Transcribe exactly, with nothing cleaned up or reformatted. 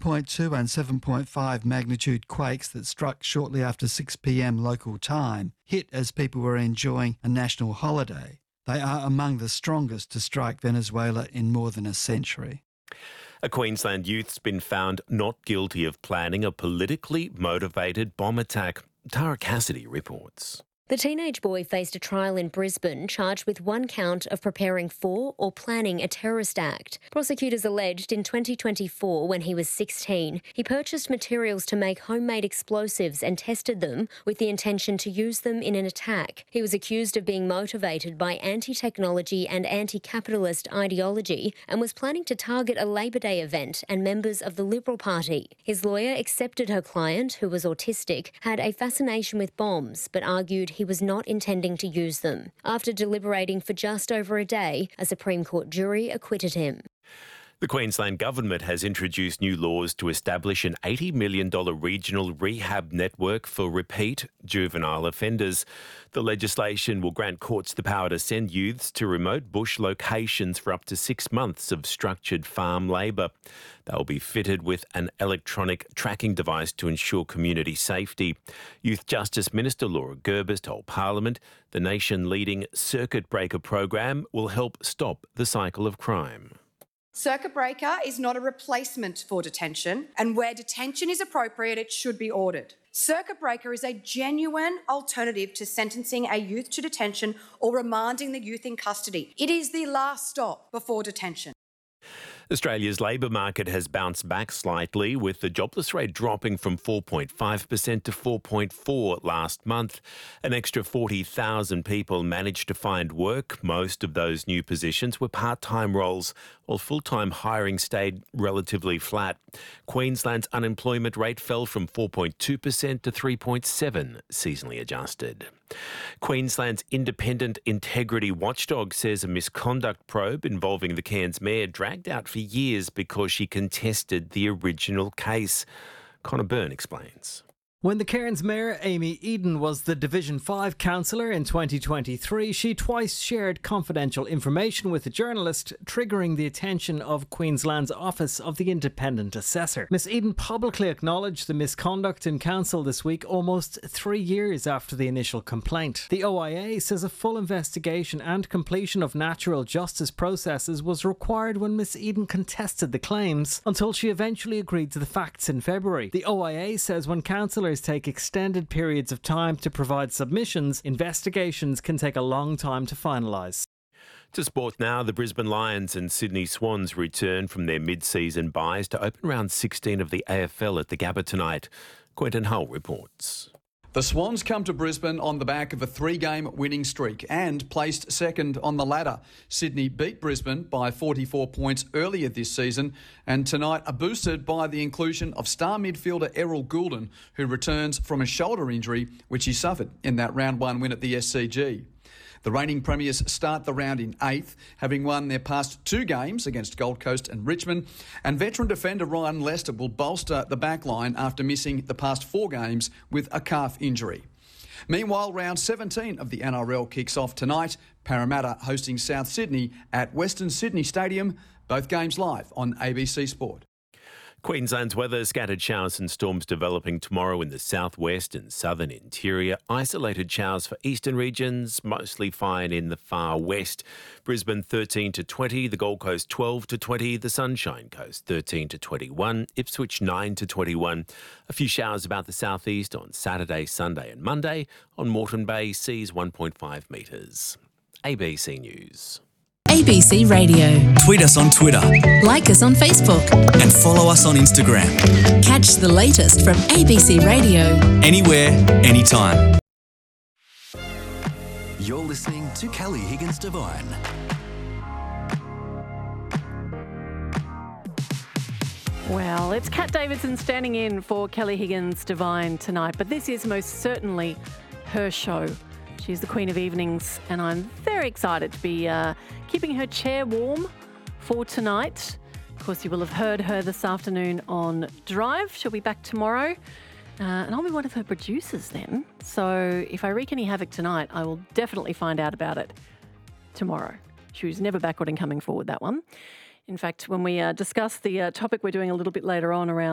point two and seven point five magnitude quakes that struck shortly after six p.m. local time hit as people were enjoying a national holiday. They are among the strongest to strike Venezuela in more than a century. A Queensland youth's been found not guilty of planning a politically motivated bomb attack. Tara Cassidy reports. The teenage boy faced a trial in Brisbane charged with one count of preparing for or planning a terrorist act. Prosecutors alleged in twenty twenty-four, when he was sixteen, he purchased materials to make homemade explosives and tested them with the intention to use them in an attack. He was accused of being motivated by anti-technology and anti-capitalist ideology and was planning to target a Labor Day event and members of the Liberal Party. His lawyer accepted her client, who was autistic, had a fascination with bombs, but argued he was not intending to use them. After deliberating for just over a day, a Supreme Court jury acquitted him. The Queensland Government has introduced new laws to establish an eighty million dollars regional rehab network for repeat juvenile offenders. The legislation will grant courts the power to send youths to remote bush locations for up to six months of structured farm labour. They'll be fitted with an electronic tracking device to ensure community safety. Youth Justice Minister Laura Gerbers told Parliament the nation-leading Circuit Breaker program will help stop the cycle of crime. Circuit breaker is not a replacement for detention, and where detention is appropriate, it should be ordered. Circuit breaker is a genuine alternative to sentencing a youth to detention or remanding the youth in custody. It is the last stop before detention. Australia's labour market has bounced back slightly, with the jobless rate dropping from four point five percent to four point four percent last month. An extra forty thousand people managed to find work. Most of those new positions were part-time roles, while full-time hiring stayed relatively flat. Queensland's unemployment rate fell from four point two percent to three point seven percent, seasonally adjusted. Queensland's independent integrity watchdog says a misconduct probe involving the Cairns mayor dragged out for years because she contested the original case. Connor Byrne explains. When the Cairns Mayor, Amy Eden, was the Division five councillor in twenty twenty-three, she twice shared confidential information with a journalist, triggering the attention of Queensland's Office of the Independent Assessor. Miss Eden publicly acknowledged the misconduct in council this week, almost three years after the initial complaint. The O I A says a full investigation and completion of natural justice processes was required when Miss Eden contested the claims, until she eventually agreed to the facts in February. The O I A says when councillors take extended periods of time to provide submissions, investigations can take a long time to finalise. To sport now, the Brisbane Lions and Sydney Swans return from their mid-season byes to open round sixteen of the A F L at the Gabba tonight. Quentin Hull reports. The Swans come to Brisbane on the back of a three-game winning streak and placed second on the ladder. Sydney beat Brisbane by forty-four points earlier this season, and tonight are boosted by the inclusion of star midfielder Errol Goulden, who returns from a shoulder injury which he suffered in that round one win at the S C G. The reigning premiers start the round in eighth, having won their past two games against Gold Coast and Richmond, and veteran defender Ryan Lester will bolster the back line after missing the past four games with a calf injury. Meanwhile, round seventeen of the N R L kicks off tonight, Parramatta hosting South Sydney at Western Sydney Stadium, both games live on A B C Sport. Queensland's weather: scattered showers and storms developing tomorrow in the southwest and southern interior. Isolated showers for eastern regions, mostly fine in the far west. Brisbane thirteen to twenty, the Gold Coast twelve to twenty, the Sunshine Coast thirteen to twenty-one, Ipswich nine to twenty-one. A few showers about the southeast on Saturday, Sunday and Monday. On Moreton Bay, seas one point five metres. A B C News. A B C Radio. Tweet us on Twitter. Like us on Facebook. And follow us on Instagram. Catch the latest from A B C Radio. Anywhere, anytime. You're listening to Kelly Higgins Devine. Well, it's Kat Davidson standing in for Kelly Higgins Devine tonight, but this is most certainly her show. She's the Queen of Evenings, and I'm very excited to be uh, keeping her chair warm for tonight. Of course, you will have heard her this afternoon on Drive. She'll be back tomorrow, uh, and I'll be one of her producers then. So if I wreak any havoc tonight, I will definitely find out about it tomorrow. She was never backward in coming forward, that one. In fact, when we uh, discuss the uh, topic we're doing a little bit later on around